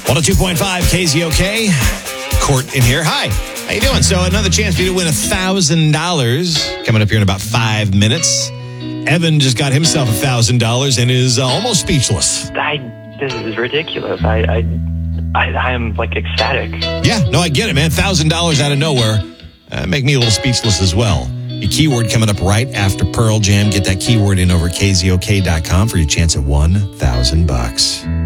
102.5 KZOK. Court in here. Hi. How you doing? So another chance for you to win $1,000 coming up here in about 5 minutes. Evan just got himself $1,000 and is almost speechless. This is ridiculous. I am like ecstatic. Yeah, no, I get it, man. $1,000 out of nowhere. Make me a little speechless as well. Your keyword coming up right after Pearl Jam. Get that keyword in over KZOK.com for your chance at $1,000.